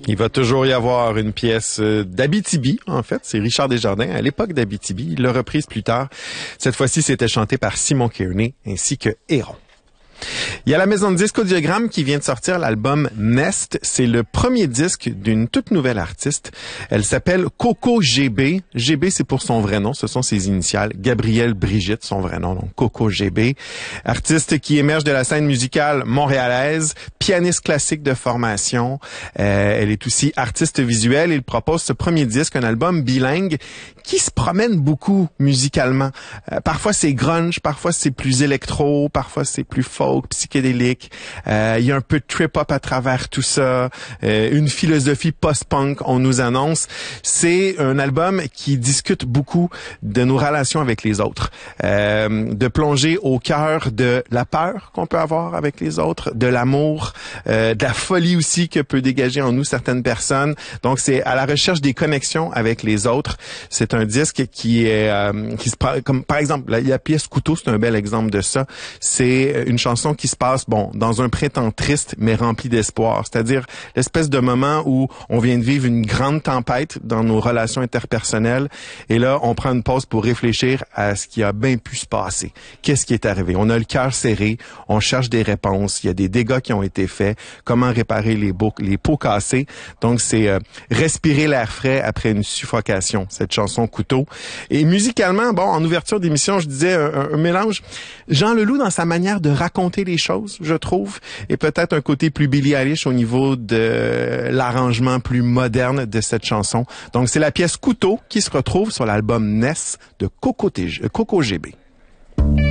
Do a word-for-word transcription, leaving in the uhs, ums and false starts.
Il va toujours y avoir une pièce d'Abitibi, en fait. C'est Richard Desjardins, à l'époque d'Abitibi. Il l'a reprise plus tard. Cette fois-ci, c'était chanté par Simon Kearney ainsi que Héron. Il y a la maison de disques Audiogramme qui vient de sortir l'album Nest. C'est le premier disque d'une toute nouvelle artiste. Elle s'appelle Coco G B. G B, c'est pour son vrai nom. Ce sont ses initiales. Gabrielle Brigitte, son vrai nom. Donc, Coco G B. Artiste qui émerge de la scène musicale montréalaise. Pianiste classique de formation. Euh, elle est aussi artiste visuelle. Il propose ce premier disque, un album bilingue qui se promène beaucoup musicalement. Euh, parfois, c'est grunge. Parfois, c'est plus électro. Parfois, c'est plus folk, psychédélique. Euh, il y a un peu de trip-hop à travers tout ça. Euh, une philosophie post-punk, on nous annonce. C'est un album qui discute beaucoup de nos relations avec les autres. Euh, de plonger au cœur de la peur qu'on peut avoir avec les autres, de l'amour, euh, de la folie aussi que peut dégager en nous certaines personnes. Donc, c'est à la recherche des connexions avec les autres. C'est un disque qui est... Euh, qui se comme par exemple, la, la pièce Couteau, c'est un bel exemple de ça. C'est une chanson qui se passe, bon, dans un printemps triste, mais rempli d'espoir. C'est-à-dire l'espèce de moment où on vient de vivre une grande tempête dans nos relations interpersonnelles. Et là, on prend une pause pour réfléchir à ce qui a bien pu se passer. Qu'est-ce qui est arrivé? On a le cœur serré. On cherche des réponses. Il y a des dégâts qui ont été faits. Comment réparer les, beaux, les pots cassés? Donc, c'est euh, respirer l'air frais après une suffocation, cette chanson Couteau. Et musicalement, bon, en ouverture d'émission, je disais un, un mélange. Jean Leloup, dans sa manière de raconter les choses, je trouve, et peut-être un côté plus Billie Eilish au niveau de l'arrangement plus moderne de cette chanson. Donc, c'est la pièce Couteau qui se retrouve sur l'album Ness de Coco, T G, Coco G B.